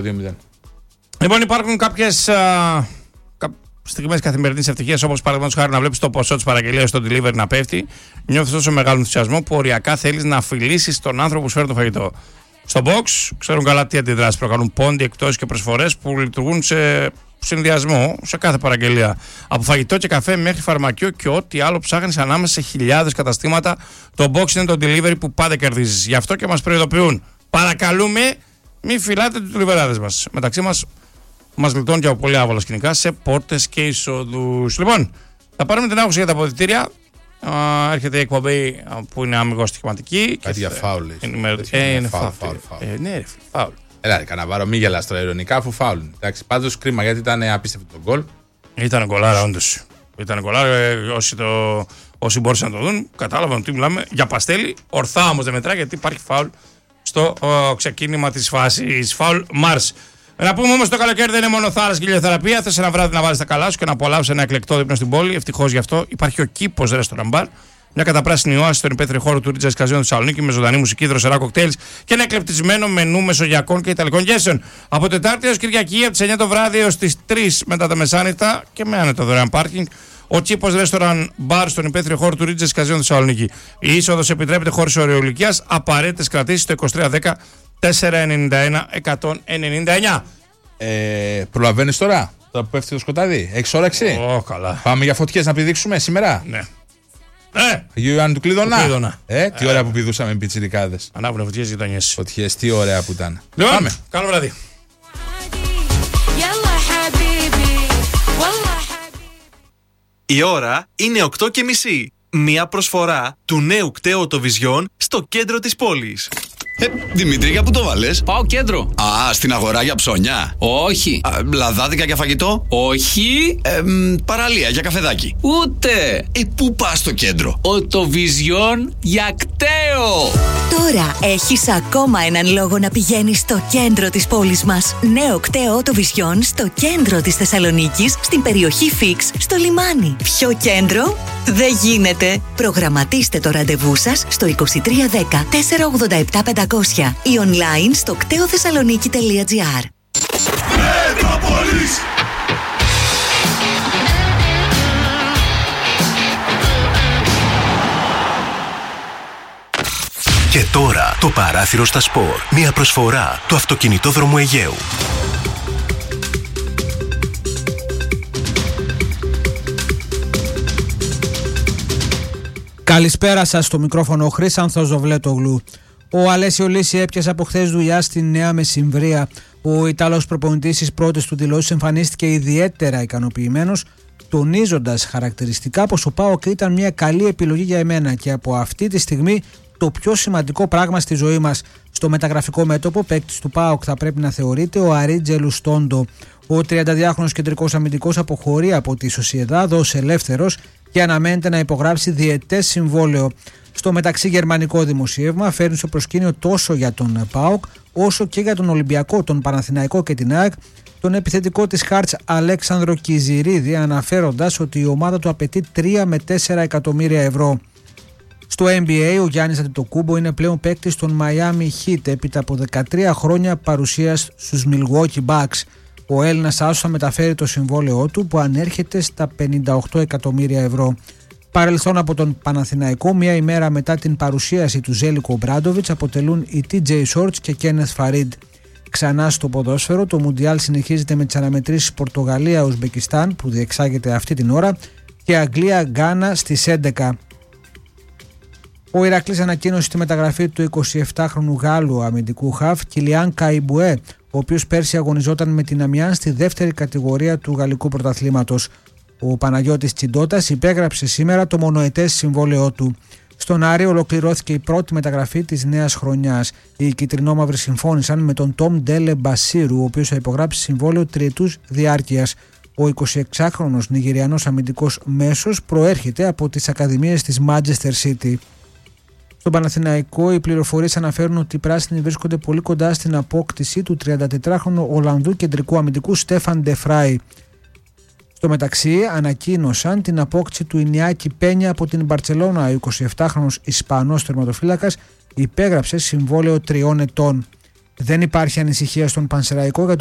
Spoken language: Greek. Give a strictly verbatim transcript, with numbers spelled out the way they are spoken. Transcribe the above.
δύο μηδέν. Λοιπόν, υπάρχουν κάποιες στιγμές καθημερινής ευτυχίας, όπως παραδείγματος χάρη να βλέπεις το ποσό της παραγγελίας στο delivery να πέφτει. Νιώθεις τόσο μεγάλο ενθουσιασμό που οριακά θέλεις να φιλήσεις τον άνθρωπο που σου φέρει το φαγητό. Στο box ξέρουν καλά τι αντιδράσεις προκαλούν πόντι, εκτόσεις και προσφορές που λειτουργούν σε συνδυασμό σε κάθε παραγγελία. Από φαγητό και καφέ μέχρι φαρμακείο και ό,τι άλλο ψάχνεις ανάμεσα σε χιλιάδες καταστήματα. Το box είναι το delivery που πάντα κερδίζεις. Γι' αυτό και μας προειδοποιούν. Παρακαλούμε, μην φυλάτε τους deliverάδες μας. Μεταξύ μας, μας γλιτώνουν και από πολύ άβολα σκηνικά σε πόρτες και εισόδους. Λοιπόν, θα πάρουμε την άκουση για τα αποδυτήρια. Uh, έρχεται η εκπομπή που είναι αμυγός στοιχηματική. Κάτι για φάουλ. Είναι φάουλ. Ναι, φάουλ. Έλα, καναβάρο, μη γελάς τώρα ειρωνικά, αφού φάουλ. Εντάξει, πάντως κρίμα γιατί ήταν απίστευτο το γκολ. Ήταν γκολάρα, όντως. Ήταν γκολάρα. Ε, όσοι, το, όσοι μπορούσαν να το δουν, κατάλαβαν ότι μιλάμε για παστέλι. Ορθά όμως δεν μετρά γιατί υπάρχει φάουλ στο ο, ξεκίνημα της φάσης. Φάουλ Μάρς. Να πούμε όμως το καλοκαίρι δεν είναι μόνο θάλασσα και ηλιοθεραπεία. Θες ένα βράδυ να βάλεις τα καλά σου και να απολαύσεις ένα εκλεκτό δείπνο στην πόλη. Ευτυχώς γι' αυτό υπάρχει ο Κήπος Restaurant Bar. Μια καταπράσινη οάση στον υπαίθριο χώρο του Ρίτζας Καζίνο του Θεσσαλονίκη με ζωντανή μουσική, δροσερά κοκτέιλς και ένα εκλεπτισμένο μενού μεσογειακών και ιταλικών γεύσεων. Από Τετάρτη έως Κυριακή, από τις εννιά το βράδυ έως τις τρεις μετά τα μεσάνυχτα και με άνετο δωρεάν πάρκινγκ. Ο Κήπος Restaurant Bar στον υπαίθριο χώρο του Ρίτζας Καζίνο του Θεσσαλονίκη. Η είσοδος επιτρέπεται χωρίς όριο ηλικίας. Απαραίτητες κρατήσεις στο είκοσι τρία δέκα τετρακόσια ενενήντα ένα εκατόν ενενήντα εννιά. Ε, προλαβαίνεις τώρα, τώρα που πέφτει το σκοτάδι, έχεις όρεξη? Ω, καλά. Πάμε για φωτιές να πηδήξουμε σήμερα. Ναι. Ε, Αγίου Ιωάννου του Κλειδονά. Κλειδονά. Ε, τι ωραία που πηδούσαμε με πιτσιρικάδες. Ανάβουνε φωτιές γειτονιές. Φωτιές, τι ωραία που ήταν. Λοιπόν, πάμε. Καλό βράδυ. Η ώρα είναι οκτώ και μισή. Μία προσφορά του νέου κταίου Οτοβιζιόν στο κέντρο της πόλης. Ε, Δημήτρη, για πού το βάλες? Πάω κέντρο. Α, στην αγορά για ψώνια. Όχι. Α, λαδάδικα για φαγητό. Όχι. Ε, μ, παραλία για καφεδάκι. Ούτε. Ε, πού πας στο κέντρο? Οτοβιζιόν για κταίο. Τώρα έχεις ακόμα έναν λόγο να πηγαίνεις στο κέντρο της πόλης μας. Νέο κταίο Οτοβιζιόν στο κέντρο της Θεσσαλονίκης, στην περιοχή Φίξ, στο λιμάνι. Ποιο κέντρο? Δεν γίνεται. Προγραμματίστε το ραντεβού σας στο είκοσι τρία δέκα τετρακόσια ογδόντα επτά πεντακόσια ή online στο κτέοθεσσαλονίκη τελεία τζι άρ. Μετρόπολης. Και τώρα το παράθυρο στα σπορ. Μια προσφορά του αυτοκινητόδρομου Αιγαίου. Καλησπέρα σας, στο μικρόφωνο ο Χρήσανθος Ζωβλέτογλου. Ο Αλέσιο Λύση έπιασε από χθες δουλειά στη Νέα Μεσημβρία. Ο Ιταλός προπονητής στις πρώτες του δηλώσεις εμφανίστηκε ιδιαίτερα ικανοποιημένος, τονίζοντας χαρακτηριστικά πως ο ΠΑΟΚ ήταν μια καλή επιλογή για εμένα και από αυτή τη στιγμή το πιο σημαντικό πράγμα στη ζωή μας. Στο μεταγραφικό μέτωπο, παίκτης του ΠΑΟΚ θα πρέπει να θεωρείται ο Αρίτζελου Στόντο. Ο τριανταδυάχρονος κεντρικός αμυντικός αποχωρεί από τη Σοσιεδάδ ως ελεύθερος και αναμένεται να υπογράψει διετές συμβόλαιο. Στο μεταξύ, γερμανικό δημοσίευμα φέρνει στο προσκήνιο τόσο για τον ΠΑΟΚ όσο και για τον Ολυμπιακό, τον Παναθηναϊκό και την ΑΕΚ τον επιθετικό της Χάρτς Αλέξανδρο Κιζιρίδη, αναφέροντας ότι η ομάδα του απαιτεί τρία με τέσσερα εκατομμύρια ευρώ. Στο N B A, ο Γιάννης Αντετοκούμπο είναι πλέον παίκτης των Miami Heat έπειτα από δεκατρία χρόνια παρουσίας στους Milwaukee Bucks. Ο Έλληνας άσος θα μεταφέρει το συμβόλαιό του που ανέρχεται στα πενήντα οκτώ εκατομμύρια ευρώ. Παρελθόν από τον Παναθηναϊκό, μία ημέρα μετά την παρουσίαση του Ζέλικο Ομπράντοβιτς, αποτελούν οι τι τζέι Shorts και Κένεθ Φαρίντ. Ξανά στο ποδόσφαιρο, το Μουντιάλ συνεχίζεται με τις αναμετρήσεις Πορτογαλία-Ουσμπεκιστάν που διεξάγεται αυτή την ώρα και Αγγλία-Γκάνα στις έντεκα. Ο Ηρακλής ανακοίνωσε τη μεταγραφή του εικοσιεπτάχρονου Γάλλου αμυντικού χαφ Κιλιάν Καϊμπουέ, ο οποίος πέρσι αγωνιζόταν με την Αμιάν στη δεύτερη κατηγορία του γαλλικού πρωταθλήματος. Ο Παναγιώτης Τσιντότας υπέγραψε σήμερα το μονοετές συμβόλαιό του. Στον Άρη ολοκληρώθηκε η πρώτη μεταγραφή της νέας χρονιάς. Οι κυτρινόμαυροι συμφώνησαν με τον Τόμ Ντέλε Μπασίρου, ο οποίος θα υπογράψει συμβόλαιο τριετούς διάρκειας. Ο εικοσιεξάχρονος Νιγηριανός αμυντικός μέσος προέρχεται από τις ακαδημίες της Manchester City. Στον Παναθηναϊκό, οι πληροφορίες αναφέρουν ότι οι πράσινοι βρίσκονται πολύ κοντά στην απόκτηση του τριαντατετράχρονου Ολλανδού κεντρικού αμυντικού Στέφαν Ντεφράι. Στο μεταξύ, ανακοίνωσαν την απόκτηση του Ινιάκη Πένια από την Μπαρτσελώνα. Ο εικοσιεπτάχρονος Ισπανός τερματοφύλακας υπέγραψε συμβόλαιο τριών ετών. Δεν υπάρχει ανησυχία στον Πανσεραϊκό για